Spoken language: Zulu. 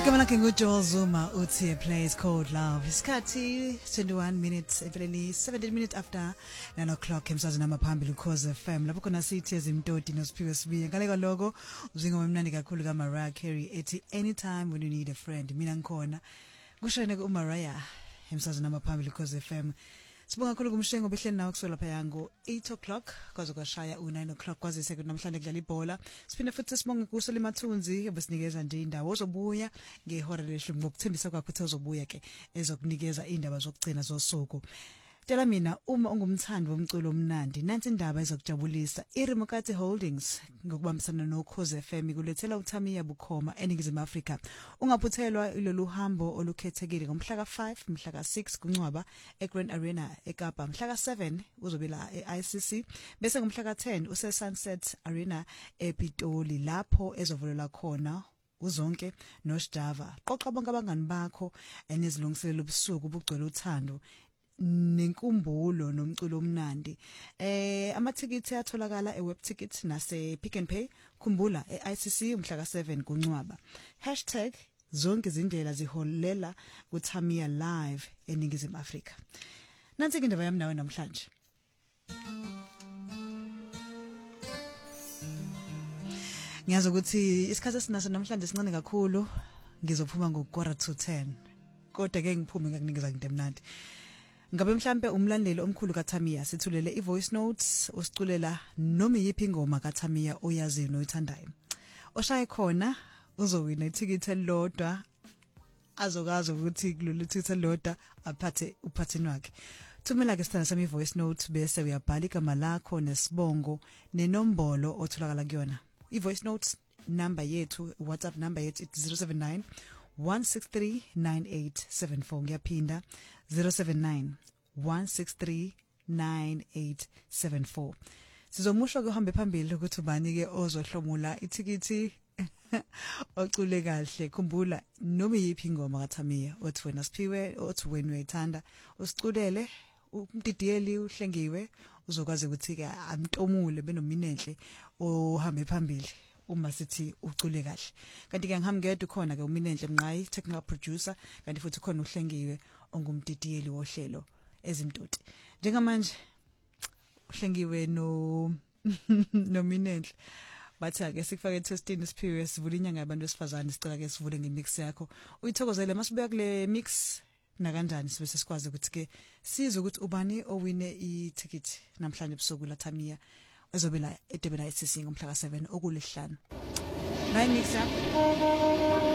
Igama lakhe nguJoel Zuma uthi plays Cold Love. Isikhathi 21 minutes eveleni 17 minutes after 9 o'clock emsazweni amaphambili Ukhoze FM lapho khona sithi ezimtoti noSiphiwe Sibiye ngale lokho uzingoma emnandi kakhulu kaMariah Carey ethi anytime when you need a friend mina ngikhona kushone kuMariah emsazweni amaphambili Ukhoze FM. Sibonga kakhulu kumshengo behleli nawe kusela lapha yango 8 o'clock kwaze kwashaya u9 o'clock kwaze sekuthi namhlanje kudlala ibhola. Siphinde futhi sibonge kuSoli Mathunzi obesinikeza nje indaba ozobuya ngehora leshumi ngokuthembisa kwakho ukuthi uzobuya ke ezokunikeza indaba zokugcina zosuku. Tela mina uma ungumthandi womculo omnandi nansi indaba ezokujabulisa iRemokati Holdings ngokubambisana noKhoze FM kulethela uThamiya Bukhoma eNingizimu Afrika. Ungaphuthelwa ilolu hambo olukhethekile ngomhla ka5 mhla ka6 kuNcwaba eGrand Arena eKapa, mhla ka7 uzobela eICC bese ngomhla ka10 useSunset Arena ePitoli lapho ezovulela khona uzonke noSjava. Qoqa bonke abangani bakho enizilungiselela ubusuku ubugcwele uthando nenkumbulo nomculo omnandi. Amathikithi atholakala eWebTicket nase Pick n Pay. Khumbula eICC umhla ka7 kuNcwaba. #zonke izindlela ziholela kuThamiya live eNingizimu Afrika. Nansi indaba yami nawe namhlanje. Ngiyazi ukuthi isikhathi esinaso namhlanje sincane kakhulu ngizophuma ngokora to 10. Kodwa ke ngiphume ngakunikeza into emnandi. Ngabe mhlambe umlandeli omkhulu kaThamiya sithulele ivoice notes usiculela noma yiphi ingoma kaThamiya oyaziyo noyithandayo. Oshaye khona uzowina ithikithi elilodwa azokaza ukuthi kulolu ithikithi elilodwa aphathe uphathini wakhe. Thumela ke sithanda sami ivoice note bese uyabhala igama lakho nesibongo nenombolo otholakala kuyona. Ivoice note number yethu WhatsApp number yethu 079 1639874 ngiyaphinda 079 1639874. Sizomusho ke uhambe phambili ukuthi ubani ke ozohlomula ithikithi ocule kahle. Khumbula noma yiphi ingoma kaThamiya othi wena Siphiwe othi wena uyayithanda usiculele umdidiyeli uhlengiwe uzokwazi ukuthi ke amtomule benominenhle ohambe phambili uma sithi ucule kahle. Kanti ke ngihamba ngedwa khona ke uminenhle Mnqayi technical producer kanti futhi khona uhlengiwe ongumdidiyeli wohlelo ezimtoti. Njengamanje uhlengiwe nominenhle bathi ake sikufake testini Siphiwe sivula inyanga yabantu besifazane sicela ke sivule ngemix yakho uyithokozele masibuya kule mix na kanjani sibe sesikwazi ukuthi ke size ukuthi ubani owine ithikithi namhlanje ebusuku laThamiya ezobela eDurban ICC ngomhla ka7 okulihlanu. Nayi mix yakho.